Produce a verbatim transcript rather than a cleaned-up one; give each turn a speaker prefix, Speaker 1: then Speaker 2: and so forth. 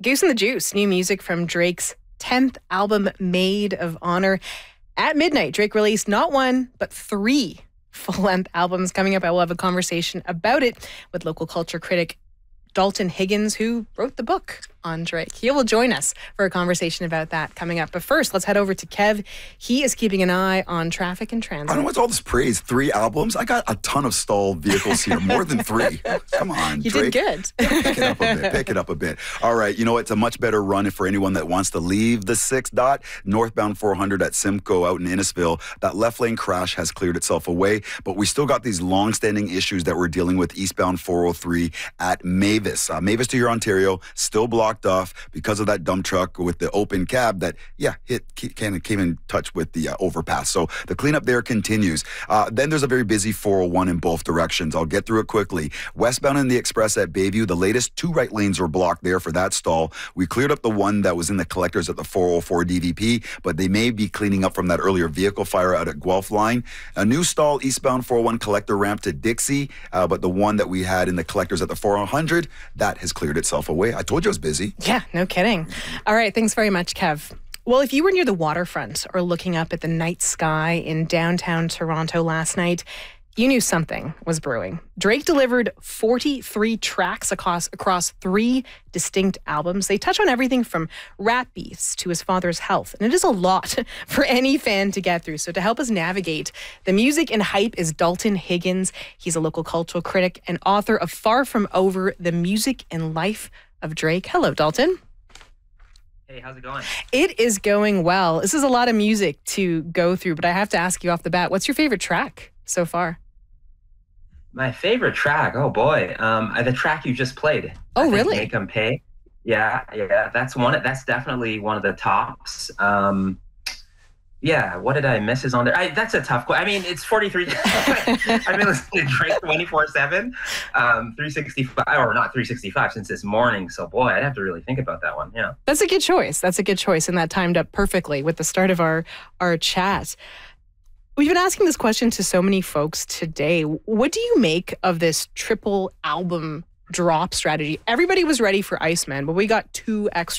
Speaker 1: Goose and the Juice, new music from Drake's tenth album, Maid of Honor. At midnight, Drake released not one, but three full-length albums. Coming up, I will have a conversation about it with local culture critic Dalton Higgins, who wrote the book on Drake. He will join us for a conversation about that coming up. But first, let's head over to Kev. He is keeping an eye on traffic and transit.
Speaker 2: I don't know what's all this praise. Three albums? I got a ton of stalled vehicles here. More than three. Come on,
Speaker 1: You
Speaker 2: Drake.
Speaker 1: did good.
Speaker 2: Pick it up a bit. Pick it up a bit. All right. You know, it's a much better run for anyone that wants to leave the six dot. Northbound four hundred at Simcoe out in Innisfil. That left lane crash has cleared itself away, but we still got these long-standing issues that we're dealing with eastbound four oh three at Mavis. Uh, Mavis to your Ontario, still blocked off because of that dump truck with the open cab that, yeah, hit kind of came in touch with the uh, overpass. So the cleanup there continues. Uh, then there's a very busy four oh one in both directions. I'll get through it quickly. Westbound in the Express at Bayview, the latest two right lanes were blocked there for that stall. We cleared up the one that was in the collectors at the four oh four D V P, but they may be cleaning up from that earlier vehicle fire out at Guelph Line. A new stall eastbound four oh one collector ramp to Dixie, uh, but the one that we had in the collectors at the four hundred, that has cleared itself away. I told you I was busy.
Speaker 1: Yeah, no kidding. All right, thanks very much, Kev. Well, if you were near the waterfront or looking up at the night sky in downtown Toronto last night, you knew something was brewing. Drake delivered forty-three tracks across across three distinct albums. They touch on everything from rap beefs to his father's health. And it is a lot for any fan to get through. So to help us navigate the music and hype is Dalton Higgins. He's a local cultural critic and author of Far From Over, The Music and Life of Drake. Hello, Dalton.
Speaker 3: Hey, how's it going?
Speaker 1: It is going well. This is a lot of music to go through, but I have to ask you off the bat, what's your favorite track so far?
Speaker 3: My favorite track, oh boy, um, the track you just played.
Speaker 1: Oh,
Speaker 3: I think
Speaker 1: really?
Speaker 3: Make 'Em Pay. Yeah, yeah, that's one. That's definitely one of the tops. Um, yeah, what did I miss is on there? I, that's a tough question. I mean, it's forty-three. I've been listening to Drake twenty-four seven, um, three sixty-five, or not three sixty-five since this morning. So boy, I'd have to really think about that one. Yeah,
Speaker 1: That's a good choice. That's a good choice, and that timed up perfectly with the start of our our chat. We've been asking this question to so many folks today. What do you make of this triple album drop strategy? Everybody was ready for Iceman, but we got two extra